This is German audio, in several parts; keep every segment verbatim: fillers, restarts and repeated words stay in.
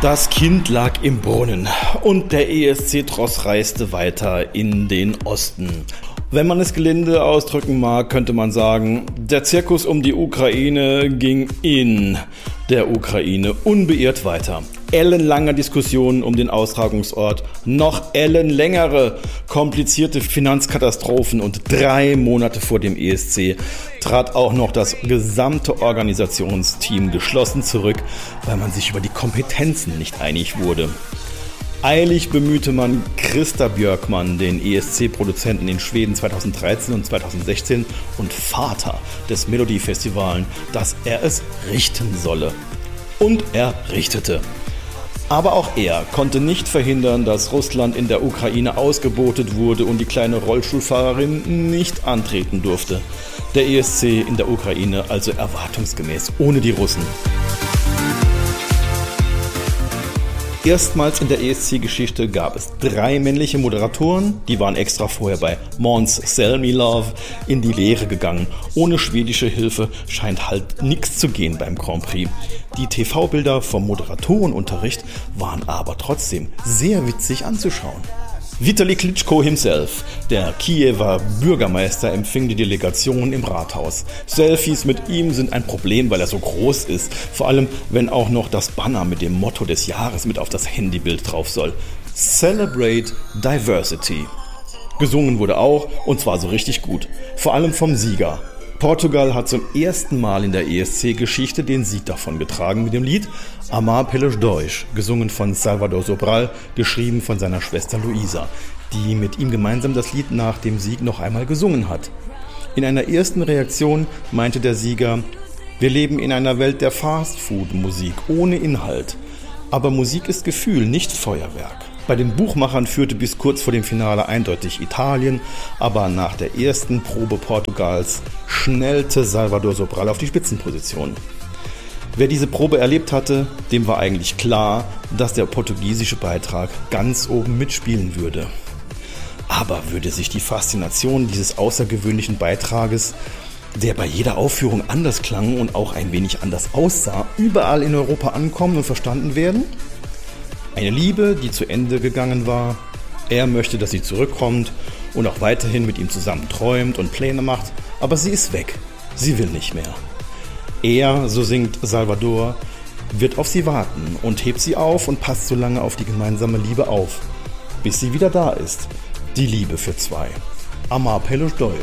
Das Kind lag im Brunnen und der E S C-Tross reiste weiter in den Osten. Wenn man es gelinde ausdrücken mag, könnte man sagen, der Zirkus um die Ukraine ging in der Ukraine unbeirrt weiter. Ellenlange Diskussionen um den Austragungsort, noch ellenlängere komplizierte Finanzkatastrophen und drei Monate vor dem E S C trat auch noch das gesamte Organisationsteam geschlossen zurück, weil man sich über die Kompetenzen nicht einig wurde. Eilig bemühte man Christa Björkman, den E S C-Produzenten in Schweden zweitausenddreizehn und zweitausendsechzehn und Vater des Melodifestivals, dass er es richten solle. Und er richtete. Aber auch er konnte nicht verhindern, dass Russland in der Ukraine ausgebotet wurde und die kleine Rollstuhlfahrerin nicht antreten durfte. Der E S C in der Ukraine also erwartungsgemäß ohne die Russen. Erstmals in der E S C-Geschichte gab es drei männliche Moderatoren, die waren extra vorher bei Måns Zelmerlöw in die Lehre gegangen. Ohne schwedische Hilfe scheint halt nichts zu gehen beim Grand Prix. Die T V-Bilder vom Moderatorenunterricht waren aber trotzdem sehr witzig anzuschauen. Vitali Klitschko himself, der Kiewer Bürgermeister, empfing die Delegation im Rathaus. Selfies mit ihm sind ein Problem, weil er so groß ist. Vor allem, wenn auch noch das Banner mit dem Motto des Jahres mit auf das Handybild drauf soll. Celebrate Diversity. Gesungen wurde auch, und zwar so richtig gut. Vor allem vom Sieger. Portugal hat zum ersten Mal in der E S C-Geschichte den Sieg davongetragen mit dem Lied Amar pelos dois, gesungen von Salvador Sobral, geschrieben von seiner Schwester Luisa, die mit ihm gemeinsam das Lied nach dem Sieg noch einmal gesungen hat. In einer ersten Reaktion meinte der Sieger: Wir leben in einer Welt der Fastfood-Musik ohne Inhalt. Aber Musik ist Gefühl, nicht Feuerwerk. Bei den Buchmachern führte bis kurz vor dem Finale eindeutig Italien, aber nach der ersten Probe Portugals schnellte Salvador Sobral auf die Spitzenposition. Wer diese Probe erlebt hatte, dem war eigentlich klar, dass der portugiesische Beitrag ganz oben mitspielen würde. Aber würde sich die Faszination dieses außergewöhnlichen Beitrages, der bei jeder Aufführung anders klang und auch ein wenig anders aussah, überall in Europa ankommen und verstanden werden? Eine Liebe, die zu Ende gegangen war. Er möchte, dass sie zurückkommt und auch weiterhin mit ihm zusammen träumt und Pläne macht, aber sie ist weg. Sie will nicht mehr. Er, so singt Salvador, wird auf sie warten und hebt sie auf und passt so lange auf die gemeinsame Liebe auf, bis sie wieder da ist. Die Liebe für zwei. Amar pelos dois.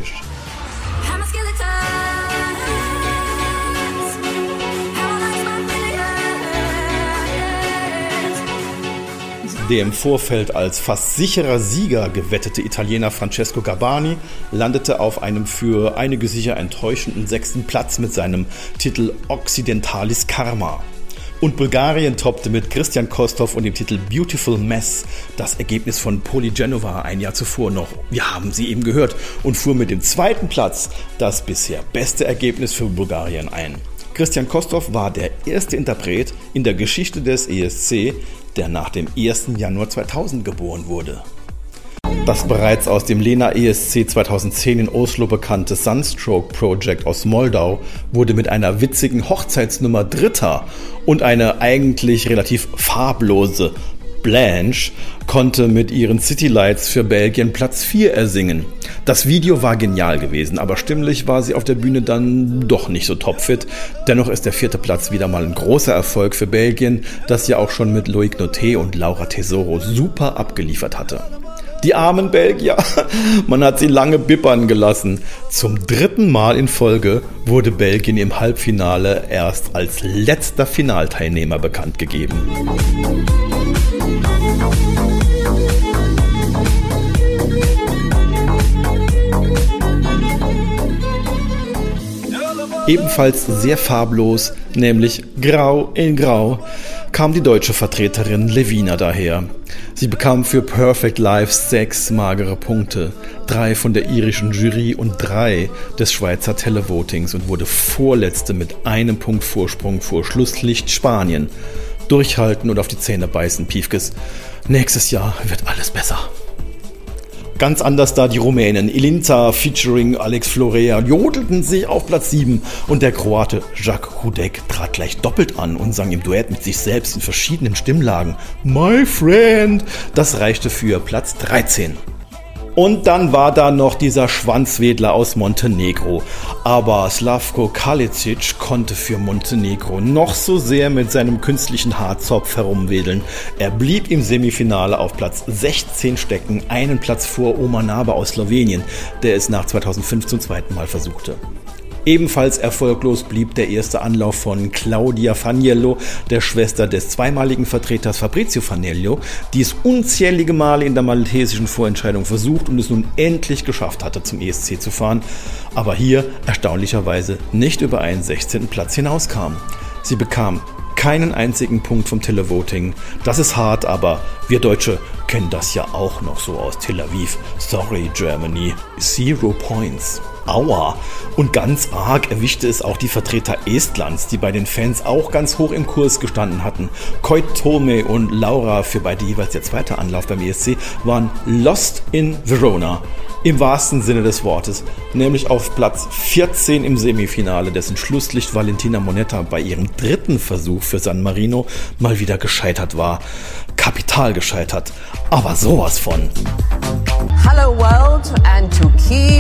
Der im Vorfeld als fast sicherer Sieger gewettete Italiener Francesco Gabbani landete auf einem für einige sicher enttäuschenden sechsten Platz mit seinem Titel Occidentalis Karma. Und Bulgarien toppte mit Christian Kostov und dem Titel Beautiful Mess das Ergebnis von Poli Genova ein Jahr zuvor noch. Wir haben sie eben gehört und fuhr mit dem zweiten Platz das bisher beste Ergebnis für Bulgarien ein. Christian Kostov war der erste Interpret in der Geschichte des E S C, der nach dem ersten Januar zweitausend geboren wurde. Das bereits aus dem Lena E S C zweitausendzehn in Oslo bekannte Sunstroke Project aus Moldau wurde mit einer witzigen Hochzeitsnummer Dritter und eine eigentlich relativ farblose Blanche konnte mit ihren City Lights für Belgien Platz vier ersingen. Das Video war genial gewesen, aber stimmlich war sie auf der Bühne dann doch nicht so topfit. Dennoch ist der vierte Platz wieder mal ein großer Erfolg für Belgien, das ja auch schon mit Loïc Noté und Laura Tesoro super abgeliefert hatte. Die armen Belgier, man hat sie lange bippern gelassen. Zum dritten Mal in Folge wurde Belgien im Halbfinale erst als letzter Finalteilnehmer bekannt gegeben. Ebenfalls sehr farblos, nämlich grau in grau, kam die deutsche Vertreterin Levina daher. Sie bekam für Perfect Life sechs magere Punkte, drei von der irischen Jury und drei des Schweizer Televotings und wurde Vorletzte mit einem Punkt Vorsprung vor Schlusslicht Spanien. Durchhalten und auf die Zähne beißen, Piefkes. Nächstes Jahr wird alles besser. Ganz anders da die Rumänen. Ilinta featuring Alex Florea jodelten sich auf Platz sieben und der Kroate Jacques Hudek trat gleich doppelt an und sang im Duett mit sich selbst in verschiedenen Stimmlagen My Friend. Das reichte für Platz dreizehn. Und dann war da noch dieser Schwanzwedler aus Montenegro. Aber Slavko Kalicic konnte für Montenegro noch so sehr mit seinem künstlichen Haarzopf herumwedeln. Er blieb im Semifinale auf Platz sechzehn stecken, einen Platz vor Omar Naber aus Slowenien, der es nach zweitausendfünf zum zweiten Mal versuchte. Ebenfalls erfolglos blieb der erste Anlauf von Claudia Faniello, der Schwester des zweimaligen Vertreters Fabrizio Faniello, die es unzählige Male in der maltesischen Vorentscheidung versucht und es nun endlich geschafft hatte, zum E S C zu fahren, aber hier erstaunlicherweise nicht über einen sechzehnten Platz hinauskam. Sie bekam keinen einzigen Punkt vom Televoting. Das ist hart, aber wir Deutsche kennen das ja auch noch so aus Tel Aviv. Sorry Germany, zero points. Aua. Und ganz arg erwischte es auch die Vertreter Estlands, die bei den Fans auch ganz hoch im Kurs gestanden hatten. Koit Tome und Laura, für beide jeweils der zweite Anlauf beim E S C, waren lost in Verona. Im wahrsten Sinne des Wortes, nämlich auf Platz vierzehn im Semifinale, dessen Schlusslicht Valentina Monetta bei ihrem dritten Versuch für San Marino mal wieder gescheitert war. Kapital gescheitert, aber sowas von. Hello world, and to keep